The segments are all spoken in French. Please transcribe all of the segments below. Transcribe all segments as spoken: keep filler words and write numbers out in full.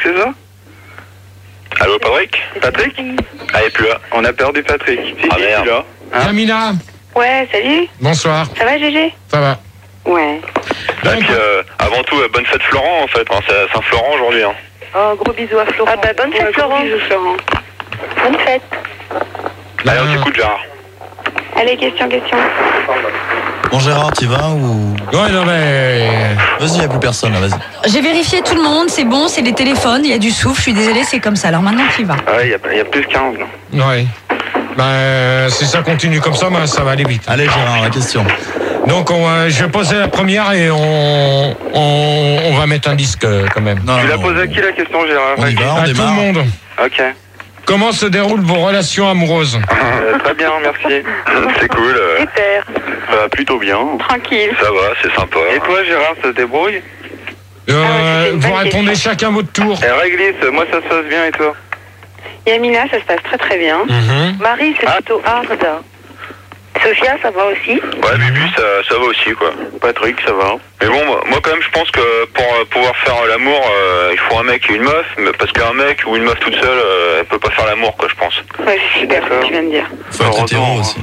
c'est ça? Allô, Patrick? Patrick? Ah, il est plus là. On a perdu Patrick. Ah, merde. Là. Hein? Yamina, Ouais, salut. bonsoir. Ça va, Gégé? Ça va? Ouais. Et puis, euh, avant tout, euh, bonne fête Florent, en fait. Hein, c'est à Saint-Florent aujourd'hui. Hein. Oh, gros bisous à Florent. Ah bah, bonne fête, Ouais, Florent. bisous, Florent. Bonne fête. Allez, on t'écoute, Gérard. Allez, question, question. Bon Gérard, t'y vas ou... Ouais, non mais... Vas-y, y'a plus personne là, vas-y. J'ai vérifié tout le monde, c'est bon, c'est les téléphones, il y a du souffle, je suis désolée, c'est comme ça. Alors maintenant, tu y vas. Ah ouais, il y, a- y a plus de quinze, là. Ouais. Ben, si ça continue comme ça, ben, ça va aller vite. Allez Gérard, la question. Donc, on, euh, je vais poser la première et on, on, on va mettre un disque euh, quand même. Non, Tu l'as non, posé à qui la question, Gérard? On y va, on À tout le démarre. monde. Ok. Comment se déroulent vos relations amoureuses? Euh, très bien, merci. C'est cool. euh, Super. ça va plutôt bien. Tranquille. Ça va, c'est sympa. Et toi, Gérard, ça se débrouille? Euh, Ah ouais, c'était une vous bonne répondez question. chacun votre tour. Et réglisse, moi ça se passe bien et toi? Yamina, ça se passe très très bien. Mhm. Marie, c'est Ah. plutôt hard. Sophia, ça va aussi. Ouais, Bibi, ça, ça va aussi, quoi. Patrick, ça va? Mais bon, moi, moi, quand même, je pense que pour euh, pouvoir faire euh, l'amour, euh, il faut un mec et une meuf. Mais parce qu'un mec ou une meuf toute seule, euh, elle peut pas faire l'amour, quoi, je pense. Ouais, c'est super ce que tu viens de dire. Faut être hétéro aussi.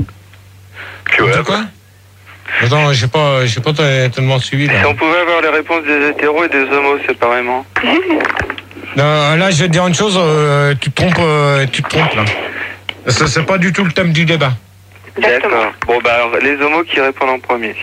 Puis ouais, De quoi? Attends, j'ai pas, j'ai pas t- tellement suivi là. Si on pouvait avoir les réponses des hétéros et des homos séparément. Non, là, je vais te dire une chose, euh, tu te trompes, euh, tu te trompes là. Ça, c'est pas du tout le thème du débat. Exactement. D'accord. Bon bah alors, les homos qui répondent en premier.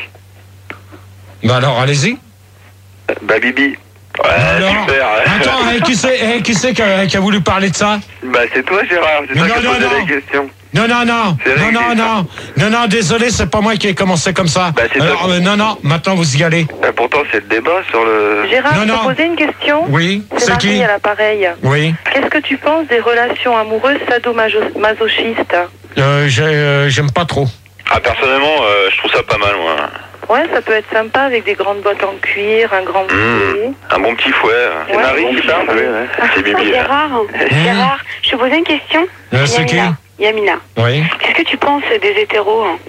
Bah alors, allez-y. Euh, Bah Bibi. Ouais, Alors, super. ouais. attends, eh, qui c'est, eh, qui c'est qui a, qui a voulu parler de ça? Bah c'est toi Gérard, c'est Mais toi qui non, as posé non, la non. question. Non, non, non, C'est non, réglé, non, ça. non, non, non, désolé, c'est pas moi qui ai commencé comme ça. Bah, c'est Alors, toi. euh, non, non, maintenant vous y allez. Bah, pourtant c'est le débat sur le... Gérard, Non, je non. peux poser une question? Oui, C'est c'est Marie qui? à l'appareil. Oui, Qu'est-ce que tu penses des relations amoureuses sadomasochistes? euh, j'ai, euh, j'aime pas trop. Ah, personnellement, euh, je trouve ça pas mal, moi. Ouais, ça peut être sympa avec des grandes bottes en cuir, un grand bouclier. Mmh, un bon petit fouet. C'est Ouais, Marie bon, qui parle? c'est- Oui, ouais. C'est Bibi. là. Gérard, Gérard, je te posais une question. Euh, c'est qui? Yamina. Yamina, Oui. qu'est-ce que tu penses des hétéros hein?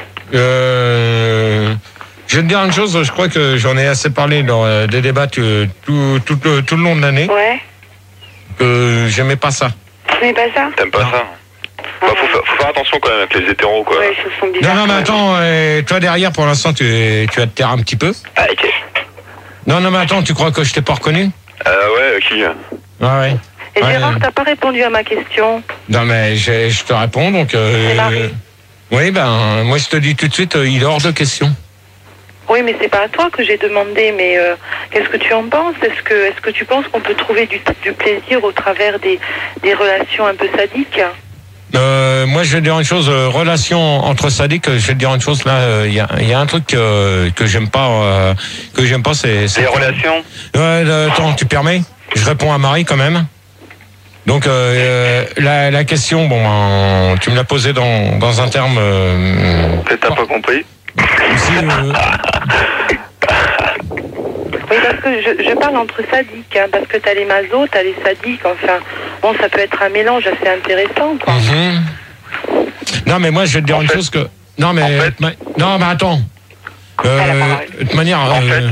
Euh, je vais te dire une chose, je crois que j'en ai assez parlé dans euh, des débats tout, tout, tout, le- tout le long de l'année, Ouais, que j'aimais pas ça. tu n'es pas ça? T'aimes pas ça? Bah, faut, fa- faut faire attention quand même avec les hétéros, quoi. Ouais, ils se sont Non, bizarres. non, mais attends, euh, toi derrière, pour l'instant, tu, tu vas te taire un petit peu. Ah, ok. Non, non, mais attends, tu crois que je t'ai pas reconnu? Euh, ouais, qui? Ah ouais. Et Ouais, Gérard, euh, t'as pas répondu à ma question. Non, mais je, je te réponds, donc... Euh, C'est Marie. oui, ben, moi, je te dis tout de suite, euh, il est hors de question. Oui, mais c'est pas à toi que j'ai demandé, mais euh, qu'est-ce que tu en penses? Est-ce que, est-ce que tu penses qu'on peut trouver du, du plaisir au travers des, des relations un peu sadiques? Euh, moi, je vais te dire une chose, euh, relation entre sadiques, je vais te dire une chose, là, il y, a, y a un truc euh, que j'aime pas, euh, que j'aime pas, c'est... c'est- Les relations? Ouais, euh, attends, tu permets? Je réponds à Marie, quand même. Donc, euh, la, la question, bon, euh, tu me l'as posée dans, dans un terme... Euh, Que t'as pas compris? aussi, euh, Oui, parce que je, je parle entre sadiques, hein, parce que t'as les masos, t'as les sadiques, enfin, bon, ça peut être un mélange assez intéressant, quoi. mhm. Non, mais moi, je vais te dire En une fait- chose que... Non, mais... en fait- ma- Non, mais attends. Euh, la parole. de toute manière... En euh,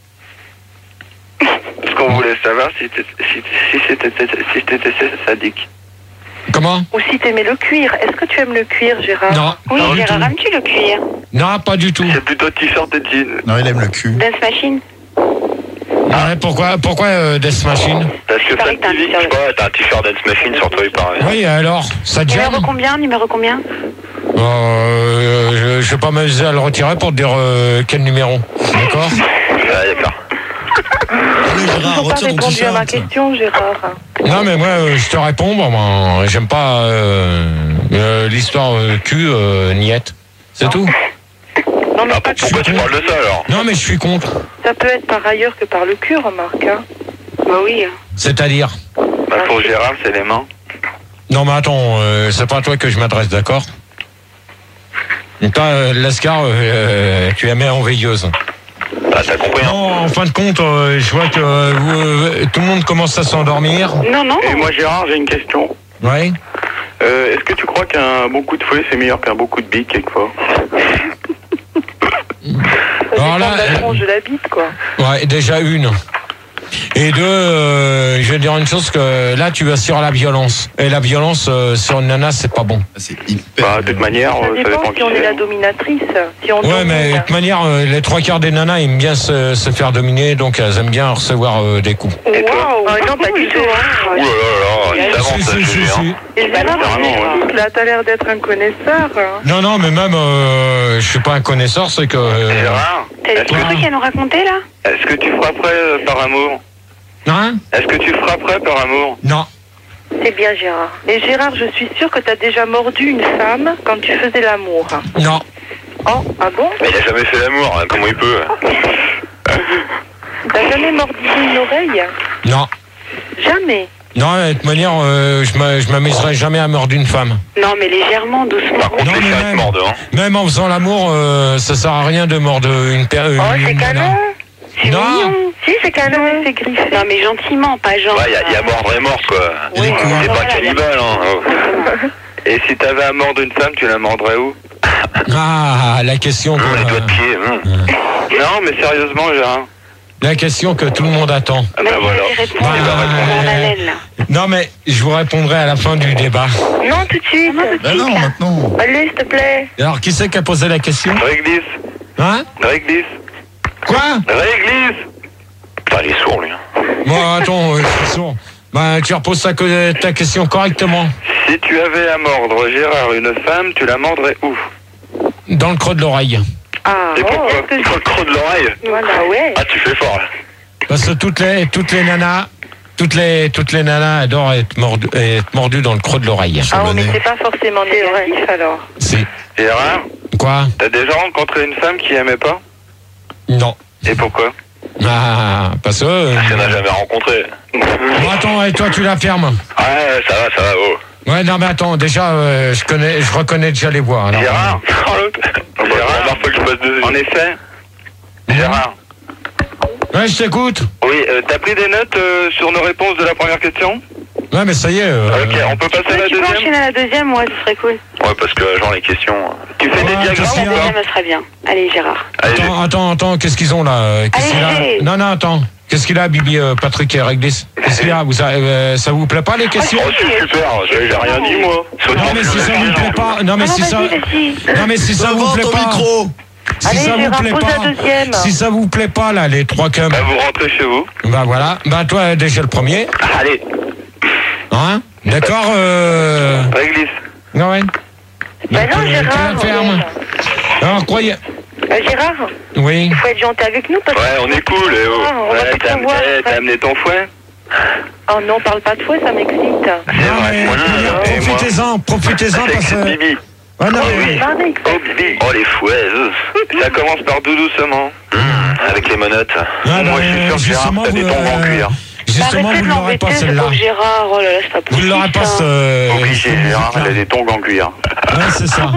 Ce qu'on voulait savoir, si t'étais si, si c'était si t'étais sadique. Comment? Ou si t'aimais le cuir. Est-ce que tu aimes le cuir, Gérard? Non, Oui, pas du Gérard, tout. aimes-tu le cuir? Non, pas du tout. C'est plutôt t-shirt et jean. Non, il aime le cul. Dance Machine? Ah ouais, pourquoi, pourquoi euh, Death Machine? Parce que ça parie que t'as un te dit. t-shirt. Je sais pas, t'as un t-shirt Dance Machine sur toi, il paraît. Oui, alors, ça te gêne? Numéro combien? Numéro combien? Euh, je, je vais pas m'amuser à le retirer pour te dire euh, quel numéro. D'accord? Ah, d'accord. Allez Gérard, Ils n'ont pas retire ton répondu à ma t-shirt. question, Gérard. Non, mais moi, euh, je te réponds. Bon, ben, j'aime pas euh, euh, l'histoire euh, cul, euh, niette. C'est tout. Non, mais Ah, pas pourquoi tu parles de ça, alors? Non, mais je suis contre. ça peut être par ailleurs que par le cul, remarque. Hein. Bah oui. C'est-à-dire? Bah, pour Gérard, c'est les mains. Non, mais attends, euh, c'est pas à toi que je m'adresse, d'accord? Toi, euh, Lascar, euh, tu la mets en veilleuse. Ah, t'as compris, hein? Non, en fin de compte, euh, je vois que euh, vous, euh, tout le monde commence à s'endormir. Non, non. Et moi, Gérard, j'ai une question. Oui. Euh, Est-ce que tu crois qu'un bon coup de fouet, c'est meilleur qu'un bon coup de bille, quelquefois? Ça Alors dépend là, de la euh, tronche de la bite, quoi. Ouais, déjà une. Et deux, euh, je vais dire une chose que là, tu vas sur la violence. Et la violence euh, sur une nana, c'est pas bon. C'est hyper. Bah, de toute manière, Ça euh, ça dépend dépend si qui on est c'est. la dominatrice. Si on Ouais, mais de domine. toute manière, euh, les trois quarts des nanas aiment bien se, se faire dominer, donc elles aiment bien recevoir euh, des coups. Et toi Waouh, ah, non, pas du tout. Ouh là là là, il s'avance Si, ça, si, je si, veux dire. si. Et Gérard, Vraiment, tu là, t'as l'air d'être un connaisseur. Non, non, mais même, euh, je suis pas un connaisseur, c'est que... euh, Gérard, T'as des petits Ouais. trucs à nous raconter là? est-ce que tu frapperais euh, par amour? Hein? Est-ce que tu frapperais par amour? Non. C'est bien, Gérard. Et Gérard, je suis sûre que t'as déjà mordu une femme quand tu faisais l'amour. Non. Oh, ah bon? Mais il a jamais fait l'amour, hein, comment il peut? T'as jamais mordu une oreille? Non. Jamais. Non, de toute manière, euh, je m'a- je m'amuserai jamais à mordre une femme. Non, mais légèrement, doucement. Par contre, Non, les mais chiens ils te même- mordent, hein. Même en faisant l'amour, euh, ça sert à rien de mordre une personne. Oh, c'est canon. C'est Non. mignon. Si, c'est canon. C'est griffé. Non, mais gentiment, pas genre. Ouais, il y, a- y a mordre et mort, quoi. Il y a des coups. C'est pas Voilà, cannibale, hein. Oh. Et si t'avais à mordre une femme, tu la mordrais où? Ah, la question que, Hum, les doigts de pied. hum. Non, mais sérieusement, Gérard. la question que tout le monde attend. Ah Mais bah voilà. vas-y, réponds. Bah, On va répondre à la laine, là. Non, mais je vous répondrai à la fin du débat. Non, tout de suite. Bah non, maintenant. Allez, s'il te plaît. Alors, qui c'est qui a posé la question? Réglisse. Hein? Réglisse. Quoi? Réglisse. Putain, il est sourd, lui. hein. Bon, attends, euh, je suis sourd. Bah, tu reposes ta, co- ta question correctement. Si tu avais à mordre, Gérard, une femme, tu la mordrais où? Dans le creux de l'oreille. Ah, Et oh, pourquoi? est-ce que Dans le creux de l'oreille. Voilà, ouais. Ah, tu fais fort, là. Parce que toutes les, toutes les nanas, toutes les, toutes les nanas adorent être mordues, être mordues dans le creux de l'oreille. Ah, mais Charbonnet. c'est pas forcément négatif, alors. Si. Gérard, Quoi? t'as déjà rencontré une femme qui aimait pas? Non. Et pourquoi? Ah, parce que... euh, Tu n'as jamais rencontré. Bon, attends, et toi, tu la fermes. Ouais, ça va, ça va, oh. Ouais, non, mais attends, déjà, euh, je connais, je reconnais déjà les voix. alors. Gérard. Gérard, faut que je passe deux. En effet. Gérard. Ouais, je t'écoute. Oui, euh, t'as pris des notes euh, sur nos réponses de la première question? Ouais, mais ça y est. euh, Ok, on peut passer à la Tu peux deuxième? enchaîner à la deuxième, ouais, ce serait cool. Ouais, parce que genre les questions. Tu fais Ouais, des qu'est-ce diagrammes qu'il y ou a La pas? deuxième, ce serait bien. Allez, Gérard. Allez, Attends, attends, attends, qu'est-ce qu'ils ont là euh, Qu'est-ce qu'il a Allez. Non, non, attends. Qu'est-ce qu'il a, Bibi, euh, Patrick et Réglisse? Qu'est-ce qu'il a vous, ça, euh, ça vous plaît pas les questions? oh, c'est super, j'ai j'ai rien dit moi. Non, mais si ça vous plaît pas, non, mais Ah non, si ça, vas-y, vas-y. non, mais si ça vous Devant plaît ton pas, micro. si Allez, ça vous Gérard, plaît pose la pas, deuxième. si ça vous plaît pas là, les trois cums, Bah vous rentrez chez vous. bah voilà, bah toi déjà le premier, Allez, hein? D'accord, euh, réglisse. non ouais. Bah Donc, non, euh, tu Gérard. la fermes. Alors croyez, Bah, Gérard, oui. il faut être gentil avec nous parce que... Ouais, on est cool, eh oh. Ah, on va Ouais, plus t'as te voir. eh, t'as amené ton fouet? Oh non, parle pas de fouet, ça m'excite. C'est Non, vrai, mais, moi, euh, et moi. profitez-en, profitez-en C'est parce que. Bibi. Ah non, Oh mais- oui. Parlez. Oh Bibi. Oh les fouets. euh. Ça commence par tout doucement. Mmh, avec les menottes. Ah, Moi bah, je suis sûr que Gérard, justement, t'as des vous, tongs en euh, cuir. Justement, Arrêtez vous de ne l'aurez pas l'embêter, ce celle-là. pauvre Gérard. Oh là là, c'est pas Vous ne possible. l'aurez pas ça. ce. Obligé, ce Gérard, il a musique-là. des tongs en cuir. Ouais, c'est ça.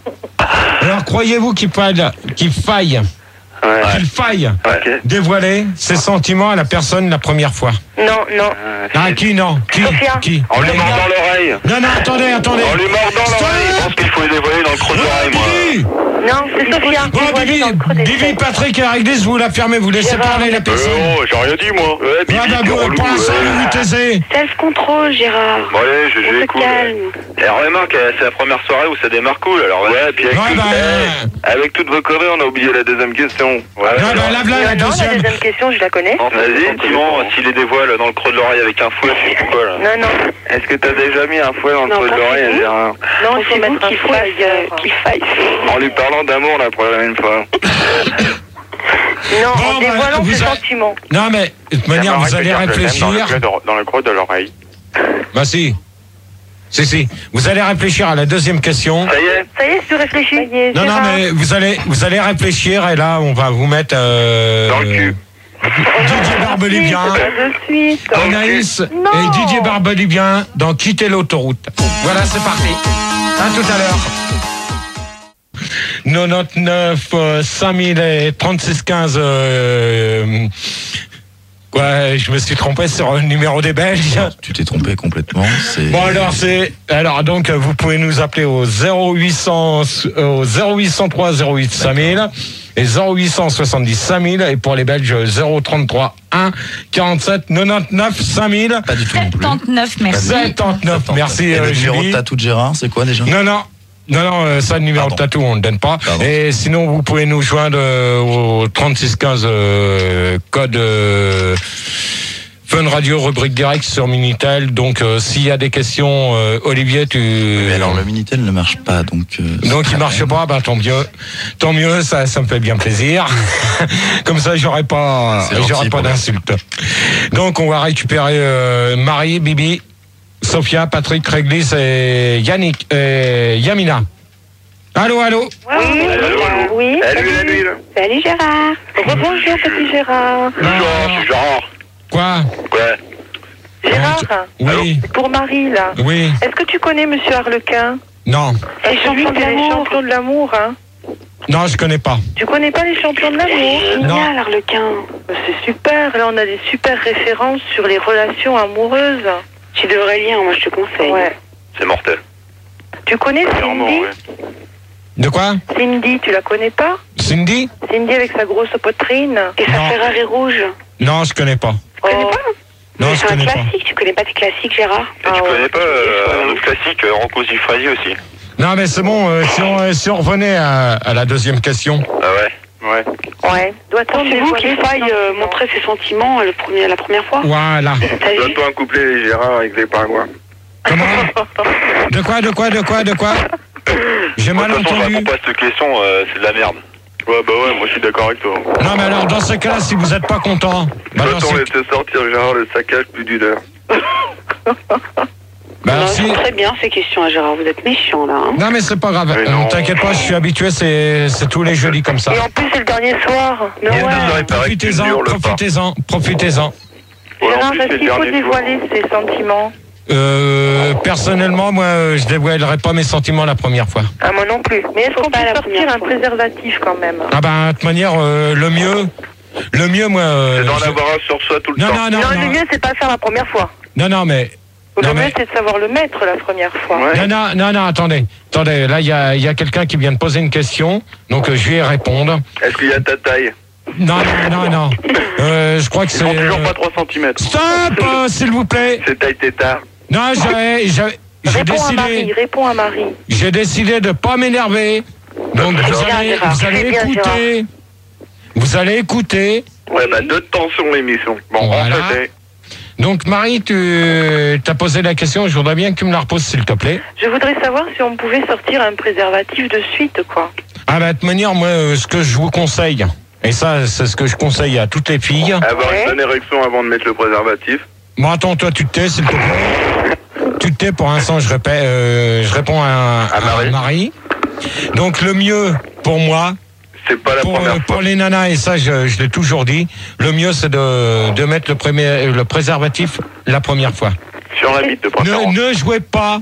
Alors, croyez-vous qu'il faille, qu'il faille, Ouais. qu'il faille Ok. dévoiler ses sentiments à la personne la première fois? Non, non. Ah, qui non? Qui? Sophia. Qui? On lui mord dans l'oreille. Non, non, attendez, attendez. On lui mord dans Stop. l'oreille. Je pense qu'il faut les dévoiler dans le creux de Oh, l'oreille, moi. Bibi. Non, c'est Sophia. Bon, Dévoilée Bibi, dans le creux des Bibi, fesses. Patrick et Réglisse, vous la fermez, vous laissez Gérard. parler la personne. Euh, oh, j'ai rien dit, moi. Ouais, Bibi, Ah, bah, t'es vous, relou, pour l'instant, ouais. vous vous taisez. Self-control, Gérard. Bon, allez, je, On je se écoute. calme. Et remarque, euh, c'est la première soirée où ça démarre cool, alors ouais, puis avec, Ouais, tout- bah, eh, avec toutes vos conneries, on a oublié la deuxième question. Ouais, Non, alors- bah, lave-la, la Non, la deuxième. deuxième question, je la connais. Vas-y, Timon, s'il les dévoile dans le creux de l'oreille avec un fouet, c'est quoi là? Non, non. Est-ce que t'as déjà mis un fouet dans le Non, creux de pas l'oreille, du tout. Gérard? Non, il C'est faut vous mettre un qui fouet faille, euh, ailleurs. qui faille. En lui parlant d'amour la prochaine fois. Non, Bon, en bah, dévoilant vous ses a- sentiments. Non, mais de toute manière, vous allez réfléchir. Dans le creux de l'oreille. Bah si. Si, si. Vous allez réfléchir à la deuxième question. Ça y est? Ça y est, tu réfléchis. Non, non, mais vous allez, vous allez réfléchir et là, on va vous mettre... Euh, Dans le cul. Didier Barbelivien, Pas de suite. Anaïs Non. et Didier Barbelivien dans Quitter l'autoroute. Voilà, c'est parti. À tout à l'heure. quatre-vingt-dix-neuf, euh, cinq mille et trente-six quinze. Euh, ouais, je me suis trompé sur le numéro des Belges. Tu t'es trompé complètement. C'est. Bon alors c'est alors donc vous pouvez nous appeler au zéro huit cent au zéro huit cent trois zéro huit cinq mille et zéro huit cent soixante-dix cinq mille. Et pour les Belges, zéro trente-trois un quarante-sept quatre-vingt-dix-neuf cinq mille. Pas du tout non plus. soixante-neuf, merci. soixante-neuf, merci Et euh, le numéro Julie. de tatou de Gérard, c'est quoi déjà? Non, non. Non, non, euh, ça, le numéro Pardon. de tatou, on ne le donne pas. Pardon. Et sinon, vous pouvez nous joindre euh, au trente-six quinze euh, code euh, Fun Radio, rubrique direct sur Minitel. Donc, euh, s'il y a des questions, euh, Olivier, tu... Mais alors le Minitel ne marche pas, donc... Euh, Donc il marche pas, bah tant mieux, tant mieux, ça, ça me fait bien plaisir. Comme ça, j'aurai pas, C'est gentil j'aurai pas pour d'insultes. Donc on va récupérer euh, Marie, Bibi, Sophia, Patrick, Réglis et Yannick, et Yamina. Allô, allô. Oui, allô. oui. Salut, salut, là. Salut Gérard. Rebonjour, petit Gérard. Bonjour, je suis Gérard. Quoi? Ouais. Gérard, Oui, pour Marie, là. oui, Est-ce que tu connais Monsieur Harlequin? non, Les champions de l'amour. Les champions de l'amour, hein. non, je connais pas. Tu connais pas les champions de l'amour? Non. Génial, Harlequin. C'est super, là on a des super références sur les relations amoureuses. Tu devrais lire, moi je te conseille. Ouais. C'est mortel. Tu connais Clairement, Cindy? ouais. De quoi? Cindy, tu la connais pas? Cindy? Cindy avec sa grosse poitrine. Et sa Non. Ferrari rouge. Non, je connais pas. Tu connais Oh. pas? Non, Mais je c'est un connais pas. classique, tu connais pas tes classiques Gérard? Et tu Ah ouais. connais pas euh, un autre classique, euh, Rocco Siffredi aussi? Non, mais c'est bon, euh, si, on, euh, si on revenait à, à la deuxième question. Ah ouais? Ouais. Ouais. Doit-on Pensez-vous qu'il dévoiler faille ses euh, sentiments? montrer ses sentiments euh, le premier, la première fois? Voilà. T'as vu? Donne-toi un couplet, les Gérard, avec des pingouins. Comment? De quoi, de quoi, de quoi, de quoi? J'ai mal De toute façon, je entendu. réponds pas à cette question, euh, c'est de la merde. Ouais, bah ouais, moi je suis d'accord avec toi. Non, mais alors, dans ce cas-là, si vous n'êtes pas content, bah, dans ce... laisser sortir Gérard le saccage plus d'une heure. bah, alors, Non, si... c'est très bien ces questions à Gérard, vous êtes méchant là. Hein. Non, mais c'est pas grave. Mais Euh, non. T'inquiète pas, je suis habitué, c'est c'est tous les jeudis comme ça. Et en plus, c'est le dernier soir. Mais Il y a ouais. deux heures et paraît que tu Profitez-en, hurles pas. profitez-en, profitez-en. Gérard, est-ce qu'il faut dévoiler ses sentiments? Euh, personnellement, moi, euh, je dévoilerai pas mes sentiments la première fois. Ah, moi non plus. Mais est-ce Faut qu'on pas peut la sortir première un fois. préservatif quand même? Ah ben, de toute manière, euh, le mieux, le mieux, moi... euh, C'est d'en je- avoir un sur soi tout le Non, temps. non, non, Non, le non, mieux, c'est pas faire la première fois. non, non, mais... Le Non, mieux, mais- c'est de savoir le mettre la première fois. Ouais. Non, non, non, non, attendez. Attendez, là, il y a, il y a quelqu'un qui vient de poser une question, donc euh, je vais y répondre. Est-ce qu'il y a ta taille? Non, non, non, non. Euh, je crois que Ils c'est... font toujours euh, pas trois centimètres. Stop, euh, s'il vous plaît. C'est taille tétard. Non, j'ai, j'ai, j'ai Réponds à Marie, décidé, réponds à Marie. j'ai décidé de pas m'énerver. Donc vous bien, allez, Gérard, vous allez c'est bien, écouter. Vous allez écouter. Ouais, bah deux de tension l'émission. Bon, Voilà. en fait, Donc Marie, tu as posé la question. Je voudrais bien que tu me la reposes, s'il te plaît. Je voudrais savoir si on pouvait sortir un préservatif de suite, quoi. Ah bah de toute manière, moi, euh, ce que je vous conseille, et ça, c'est ce que je conseille à toutes les filles. avoir Ouais. une bonne érection avant de mettre le préservatif. Bon, attends, toi, tu te tais, s'il te plaît. Tu te tais, pour l'instant, je, répète, euh, je réponds à, À Marie. Marie. Donc, le mieux, pour moi, C'est pas la pour, première euh, fois. pour les nanas, et ça, je, je l'ai toujours dit, le mieux, c'est de, de mettre le, premier, le préservatif la première fois. Sur la bite de Ne, préférence. ne jouez pas,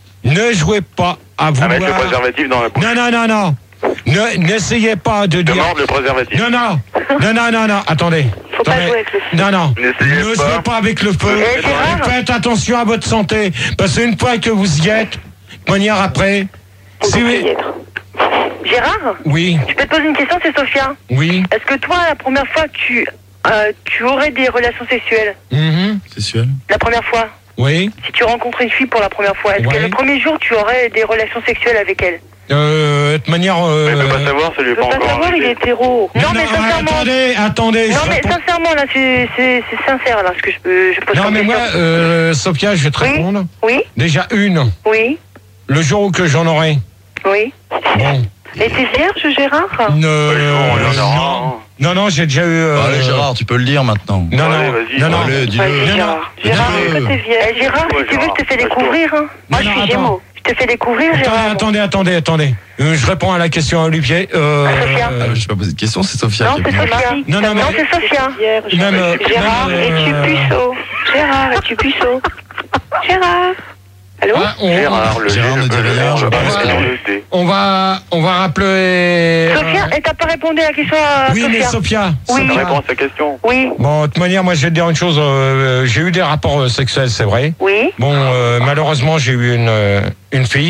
ne jouez pas à À vouloir... mettre le préservatif dans la bouche. Non, non, non, non. Ne, n'essayez pas de De dire... mordre le préservatif. Non, non, non, non, non, non, attendez. Faut pas Attendez. jouer avec le feu. Non, non. N'essayez Ne pas. jouez pas avec le feu. Eh, Gérard. Et faites attention à votre santé. Parce qu'une fois que vous y êtes, de manière après. On Si peut oui. y être. Gérard, Oui, je peux te poser une question, c'est Sophia. oui. Est-ce que toi, la première fois, tu, euh, tu aurais des relations sexuelles? Mhm, Sexuel. La première fois? oui. Si tu rencontres une fille pour la première fois, est-ce Ouais. que le premier jour, tu aurais des relations sexuelles avec elle? Euh, de toute manière. Mais il Euh... peut pas savoir, ça lui est Je pas peux pas encore savoir, il est arrivé. hétéro. Non, mais sincèrement. attendez, attendez. Non, je mais réponds- sincèrement, là, c'est c'est- c'est sincère, là, ce que je, peux, je pose Non, comme mais moi, question. euh, Sophia, je vais te Oui. répondre. Oui, Déjà une. oui, Le jour où que j'en aurai. oui. Bon. Et t'es vierge, Gérard? Ne... Ouais, bon, il y en aura non. un. non, non, j'ai déjà eu. euh, Allez Gérard, tu peux le dire maintenant. Non, Allez, non, vas-y. non, non. Allez, dis-le. Vas-y, Non, non. Gérard. Gérard, Dis-le. est-ce que t'es vierge? Eh, Gérard, Ouais, si tu veux, je te fais Gérard, découvrir. Hein. Moi, Non, je non, suis attends. Gémeaux. Je te fais découvrir, Attendez, Gérard. attendez, attendez, attendez. Euh, je réponds à la question à Olivier. Euh, À Sophia. Ah, je vais pas poser de questions, c'est Sophia Non, qui c'est est venue. Sophia. Non, non, mais- Non, c'est Sophia. Même, euh, Gérard, même, es-tu euh, puceau? Gérard, es-tu puceau? Gérard. Allô? ah, on, Gérard, le Gérard G, ne dit le rien, L, je le pense R, que- le D. on va, on va rappeler. Sophia, et t'as pas répondu à la question à Oui, mais Sophia? Sophia. Oui. Sophia. Réponds à sa question. Oui, Bon, de toute manière, moi, je vais te dire une chose. euh, j'ai eu des rapports euh, sexuels, c'est vrai. oui, Bon, euh, malheureusement, j'ai eu une, euh, une fille.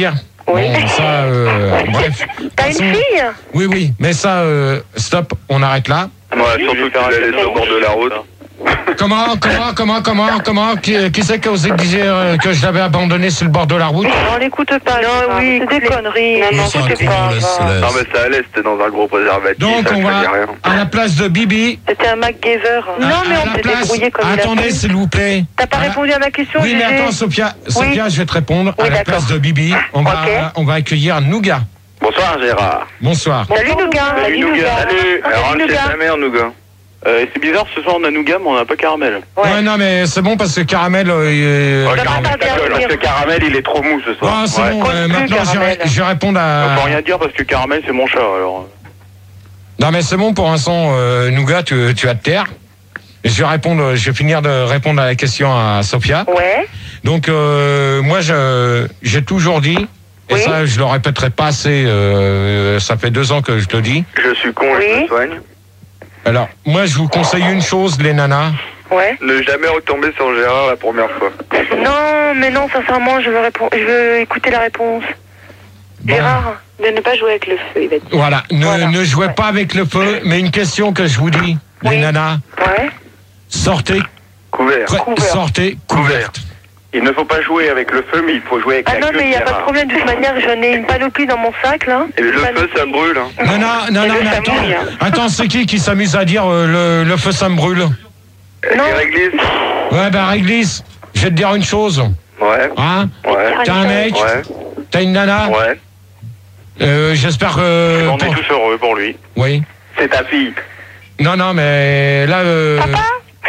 Oui. Bon, ça, euh, bref. T'as une Passons- fille? Oui, oui, mais ça, euh, stop, on arrête là. Ouais, surtout que tu la laisses au bord de la route. Comment, comment, comment, comment, comment, qui, qui c'est qui a osé dire euh, que je l'avais abandonné sur le bord de la route? On l'écoute pas. Non, oui, c'est des conneries. Non, non, C'est un c'était con, pas. laisse, va. laisse. Non, mais ça allait, c'était dans un gros préservatif. Donc, ça on ne va, faisait rien. à la place de Bibi. C'était un MacGyver. Non, à- mais à on la s'est place- débrouillé comme il a Attendez, pu. s'il vous plaît. T'as pas À la- répondu à ma question, Oui, mais Gégé? attends, Sophia, Sophia, je vais te répondre. Oui, à la d'accord. place de Bibi, on va, Ok. on va accueillir Nougat. Bonsoir, Gérard. Bonsoir. Salut, Nougat. Salut, Nougat. Salut. Alors, Salut, c'est Nougat. ta mère, Nougat. Euh, c'est bizarre, ce soir on a Nougat, mais on n'a pas Caramel. Ouais. Ouais. non, mais c'est bon parce que Caramel. Euh, il- Ouais, va Caramel, pas ta bien gueule, dire. parce que Caramel, il est trop mou ce soir. Ah, c'est Ouais. bon, Compte euh, plus, maintenant je Caramel. vais, je vais répondre On peut à. rien dire parce que Caramel, c'est mon chat, alors. Non, mais c'est bon pour l'instant, euh, Nougat, tu, tu vas te taire. Je vais répondre, je vais finir de répondre à la question à Sophia. Ouais. Donc, euh, moi, je, j'ai toujours dit, et Oui. ça, je le répéterai pas assez, euh, ça fait deux ans que je te dis. Je suis con et je Oui. me soigne. Alors, moi, je vous conseille une chose, les nanas. Ouais. Ne jamais retomber sur Gérard la première fois. Non, mais non, sincèrement, je veux répondre. Je veux écouter la réponse. Bon. Gérard, de ne pas jouer avec le feu, il va dire. Voilà, ne, Voilà. ne jouez Ouais. pas avec le feu, mais une question que je vous dis, les Oui. nanas, Ouais. sortez, Couvert. prêt- Couvert. sortez couverte. Il ne faut pas jouer avec le feu, mais il faut jouer avec Ah la non, queue mais il n'y a de pas de Gérard. problème. De toute manière, j'en ai une panoplie dans mon sac, là. Et le Une feu, panoplie. ça brûle. Hein. Non, non, non, Et non, le mais attends, samedi, hein. attends, c'est qui qui s'amuse à dire euh, le, le feu ça me brûle? Non. Et réglisse. Ouais, bah, réglisse, je vais te dire une chose, Ouais. hein? Ouais. T'as un mec, Ouais. t'as une nana, Ouais. euh, j'espère que... On est tous heureux pour lui. Oui. C'est ta fille. Non, non, mais là... Euh... Papa,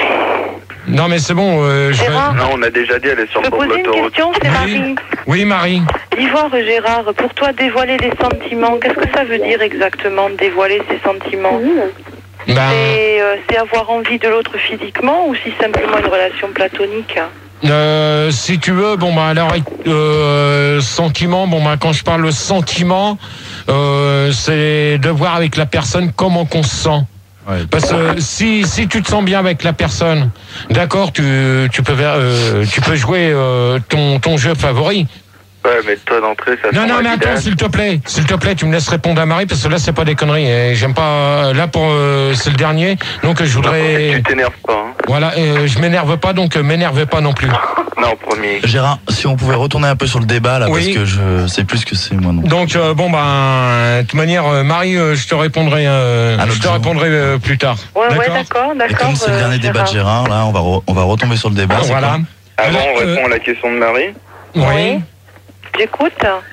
Non, mais c'est bon, euh, je vais... Gérard, Non, on a déjà dit, elle est sur je le peux bord de poser une l'autoroute. question, c'est Oui. Marie. Oui, Marie. D'Ivoire, Gérard, pour toi, dévoiler les sentiments, qu'est-ce que ça veut dire exactement, dévoiler ses sentiments? Ben, C'est euh, c'est avoir envie de l'autre physiquement ou si simplement une relation platonique? euh, si tu veux, bon, bah, alors, euh, sentiment, bon, bah, quand je parle de sentiment, euh, c'est de voir avec la personne comment qu'on se sent. Ouais. Parce que si, si tu te sens bien avec la personne, d'accord, tu, tu peux, ver- euh, tu peux jouer euh, ton, ton jeu favori. Ouais, mais toi d'entrée, ça Non, sent non, la mais attends, guidage. s'il te plaît, s'il te plaît, tu me laisses répondre à Marie, parce que là, c'est pas des conneries. Et j'aime pas. Là, pour, euh, c'est le dernier, donc je voudrais. Tu t'énerves pas, hein. Voilà, euh, je m'énerve pas, donc euh, m'énervez pas non plus. Non, premier. Gérard, si on pouvait retourner un peu sur le débat là, Oui. parce que je sais plus ce que c'est moi non. Donc euh, bon ben, de toute manière, euh, Marie, euh, je te répondrai, euh, Un autre je te jour. répondrai euh, plus tard. Ouais, ouais, D'accord. d'accord, Et d'accord. comme c'est le euh, dernier débat de Gérard, là, on va re- on va retomber sur le débat. c'est Voilà. quoi Avant, on Alors, répond à la question de Marie. Oui. Oui. J'écoute.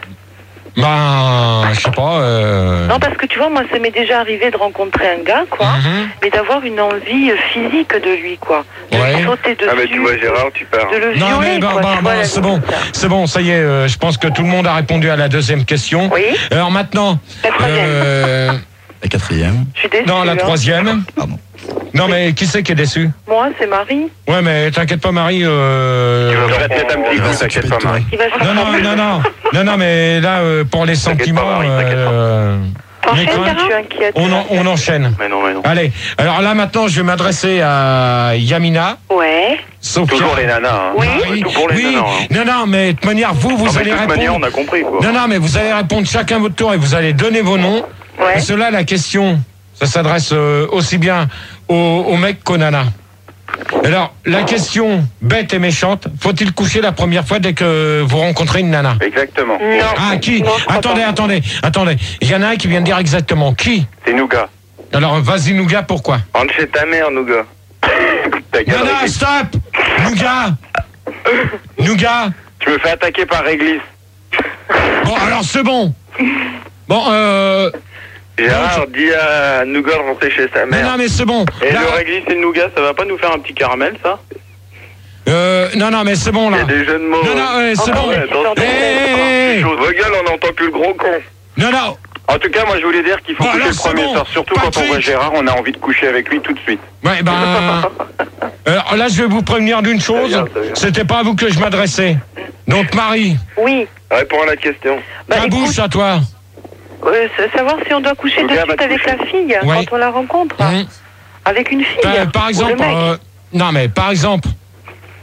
Ben, je sais pas. Euh... Non, parce que tu vois, moi, ça m'est déjà arrivé de rencontrer un gars, quoi, Mhm. mais d'avoir une envie euh, physique de lui, quoi. De Ouais. lui sauter dessus. Ah, mais tu vois, Gérard, tu pars. De le Non violer, mais bon, quoi, bon, tu bon, vois, la c'est bon, limite. c'est bon, ça y est. euh, je pense que tout le monde a répondu à la deuxième question. Oui. Alors maintenant, La troisième. euh, La quatrième. Je suis déçue. non la hein. troisième. Pardon. Non mais qui c'est qui est déçu? Moi, c'est Marie. Ouais mais t'inquiète pas Marie. Euh... Tu vas te mettre un petit Il va coup, s'occuper t'inquiète de pas, toi. Marie. Il va se Non non non non non non mais là euh, pour les T'inquiète pas, sentiments, Marie, t'inquiète pas. euh, T'enchaînes, Nicolas, je suis inquiète. on, en- on enchaîne. Mais non, mais non. Allez, alors là maintenant je vais m'adresser à Yamina, Ouais. Sophia, Toujours les nanas, hein. Oui. Marie. Tout pour les Oui, nanas, hein. non non mais de toute manière vous vous Non, mais allez de toute répondre. manière, on a compris, quoi. Non non mais vous allez répondre chacun votre tour et vous allez donner vos noms. Ouais. Parce que là la question, ça s'adresse euh, aussi bien aux, aux mecs qu'aux nanas. Alors la question bête et méchante, faut-il coucher la première fois dès que vous rencontrez une nana? Exactement. Non. Ah qui? Non, je crois Attendez pas. attendez attendez. Il y en a un qui vient de dire exactement qui. C'est Nougat. Alors vas-y Nougat, pourquoi? Rentre chez ta mère, Nougat. Ta gueule, Non, non, Réglisse. stop! Nougat! Nougat! Tu me fais attaquer par Réglisse. Bon, alors c'est bon! Bon, euh. Gérard, dis à Nougat de rentrer chez sa Non, mère. non, mais c'est bon! Et Là, le Réglisse et le Nougat, ça va pas nous faire un petit caramel, ça? euh, non, non, mais c'est bon Il y là! a des jeux de mots. Non, non, ouais, c'est Encore bon! des Ouais, histoires de Eh, tête, quoi. eh, eh. Chose. Vos gueules, on n'entend plus le gros con. Non, non! En tout cas, moi, je voulais dire qu'il faut Bon, coucher alors, le c'est premier bon. soir. Surtout Pas quand de on voit suite. Gérard, on a envie de coucher avec lui tout de suite. Ouais, ben. Alors là, je vais vous prévenir d'une chose, Très bien, très bien. c'était pas à vous que je m'adressais. Donc, Marie, Oui. Réponds à la question. Bah, ta écoute, bouche à toi. euh, sa- savoir si on doit coucher de Nougat suite va te avec coucher. la fille Ouais. quand on la rencontre. Hum. Avec une fille. Par, par ou exemple, le mec. euh, non, mais par exemple,